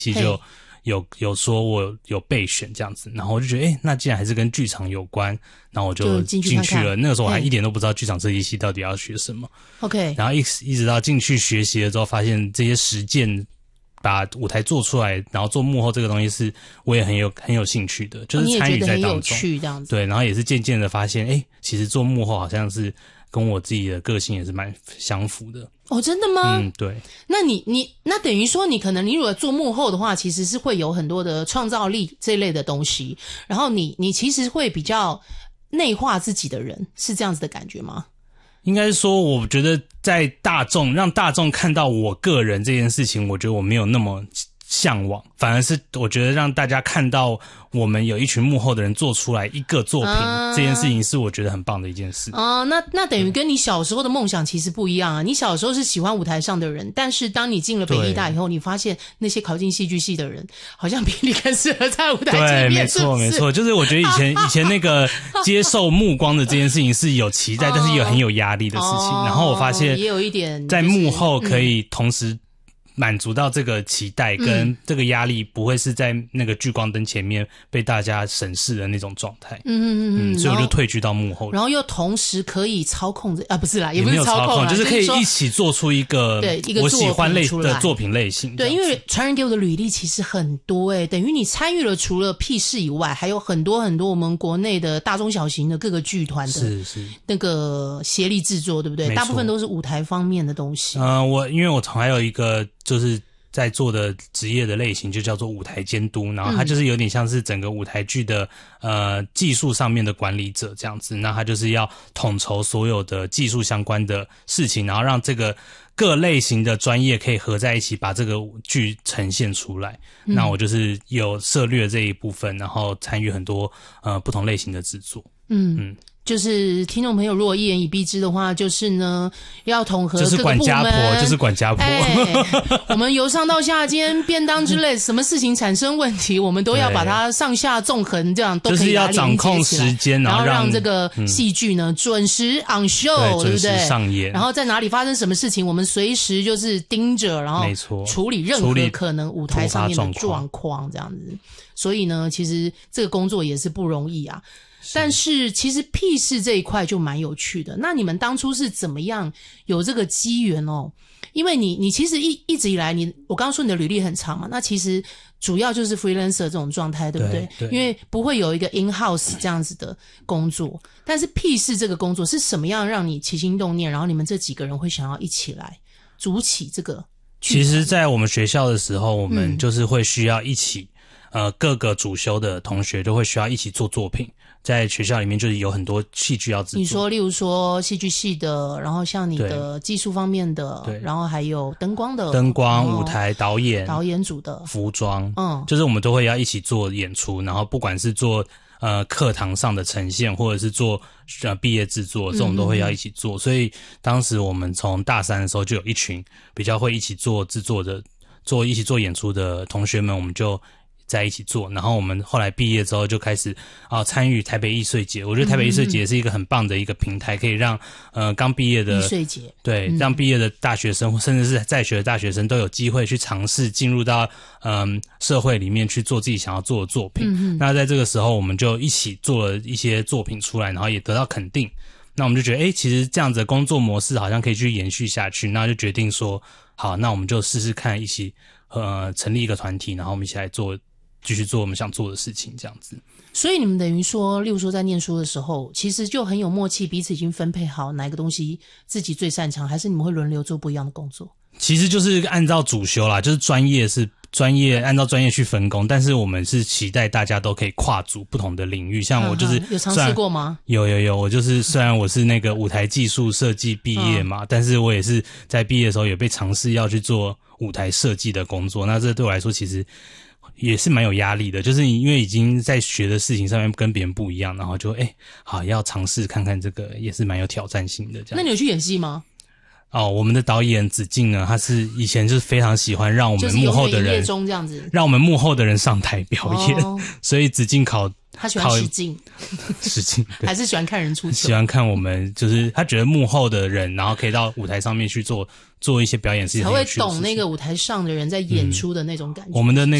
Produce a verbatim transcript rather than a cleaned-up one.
其实就有有说我有备选这样子，然后我就觉得，哎、欸，那既然还是跟剧场有关，然后我就进去了。 看看那个时候我还一点都不知道剧场设计系到底要学什么。 OK， 然后一一直到进去学习了之后，发现这些实践把舞台做出来，然后做幕后这个东西是我也很有很有兴趣的，就是参与在当中。哦、你也觉得很有趣这样子。对，然后也是渐渐的发现，哎、欸，其实做幕后好像是跟我自己的个性也是蛮相符的。 哦，真的吗？ 嗯，对。 那你你那等于说，你可能你如果做幕后的话，其实是会有很多的创造力这一类的东西，然后你你其实会比较内化自己的人，是这样子的感觉吗？ 应该是说，我觉得在大众让大众看到我个人这件事情，我觉得我没有那么向往，反而是我觉得让大家看到我们有一群幕后的人做出来一个作品、啊、这件事情是我觉得很棒的一件事。 哦、啊，那那等于跟你小时候的梦想其实不一样啊！你小时候是喜欢舞台上的人，但是当你进了北艺大以后，你发现那些考进戏剧系的人，好像比你更适合在舞台前面。 对，没错没错，就是我觉得以前以前那个接受目光的这件事情是有期待，但是也很有压力的事情。哦、然后我发现也有一点在幕后可以同时满足到这个期待跟这个压力，不会是在那个聚光灯前面被大家审视的那种状态。嗯嗯嗯嗯，所以我就退居到幕后， 然后又同时可以操控这啊，不是啦， 也不是操控啦， 就是可以一起做出一个对一个我喜欢类的作品类型。 对，因为传人给我的履历其实很多诶、欸，等于你参与了除了屁事以外，还有很多很多我们国内的大中小型的各个剧团的是是那个协力制作，对不对？大部分都是舞台方面的东西。 嗯、呃，我因为我还有一个就是在做的职业的类型就叫做舞台监督，然后它就是有点像是整个舞台剧的呃技术上面的管理者这样子，那他就是要统筹所有的技术相关的事情，然后让这个各类型的专业可以合在一起把这个剧呈现出来。嗯、那我就是有涉略这一部分，然后参与很多呃不同类型的制作。嗯嗯。 就是听众朋友如果一言以蔽之的话，就是呢要统合各个部门， 就是管家婆，就是管家婆。 哎、我们由上到下间便当之类什么事情产生问题，我们都要把它上下纵横，这样都可以就是要掌控时间， 然后让让这个戏剧呢、嗯、准时 on show， 对不对？ 上演。 然后在哪里发生什么事情，我们随时就是盯着，然后处理任何可能舞台上面的状况，这样子。所以呢，其实这个工作也是不容易啊。但是其实屁事这一块就蛮有趣的。那你们当初是怎么样有这个机缘哦？因为你你其实一一直以来你我刚刚说你的履历很长嘛，那其实主要就是 freelancer 这种状态，对不对？ 对， 因为不会有一个 in house 这样子的工作。但是屁事这个工作是什么样让你起心动念，然后你们这几个人会想要一起来组起这个剧？ 其实在我们学校的时候，我们就是会需要一起、嗯、呃各个主修的同学都会需要一起做作品。在学校里面就是有很多戏剧要制作。 你说例如说戏剧系的，然后像你的技术方面的，对，然后还有灯光的， 灯光、舞台、导演、 导演组的、 服装， 嗯， 就是我们都会要一起做演出，然后不管是做呃课堂上的呈现，或者是做呃毕业制作，这种都会要一起做。嗯、所以当时我们从大三的时候就有一群比较会一起做制作的、做一起做演出的同学们，我们就在一起做，然后我们后来毕业之后就开始啊参与台北艺穗节。我觉得台北艺穗节也是一个很棒的一个平台，可以让呃刚毕业的艺穗节对、嗯、让毕业的大学生甚至是在学的大学生都有机会去尝试进入到嗯、呃、社会里面去做自己想要做的作品。嗯、那在这个时候我们就一起做了一些作品出来，然后也得到肯定。那我们就觉得诶其实这样子的工作模式好像可以去延续下去，那就决定说好，那我们就试试看，一起呃成立一个团体，然后我们一起来做继续做我们想做的事情，这样子。 所以你们等于说，例如说在念书的时候，其实就很有默契，彼此已经分配好哪一个东西自己最擅长，还是你们会轮流做不一样的工作？ 其实就是按照主修啦，就是专业是专业，按照专业去分工，但是我们是期待大家都可以跨足不同的领域。像我就是、 嗯、有尝试过吗？ 有有有，我就是虽然我是那个舞台技术设计毕业嘛、嗯，但是我也是在毕业的时候有被尝试要去做舞台设计的工作。那这对我来说其实也是蛮有压力的，就是你因为已经在学的事情上面跟别人不一样，然后就诶好要尝试看看，这个也是蛮有挑战性的这样。 那你有去演戏吗？ 哦，我们的导演子敬呢，他是以前就是非常喜欢让我们幕后的人， 就是有中这样子， 让我们幕后的人上台表演，哦、所以子敬考他喜欢使劲， 使劲， 还是喜欢看人出糗？ 喜欢看我们，就是他觉得幕后的人，然后可以到舞台上面去做做一些表演，是才会懂那个舞台上的人在演出的那种感觉。 嗯、我们的那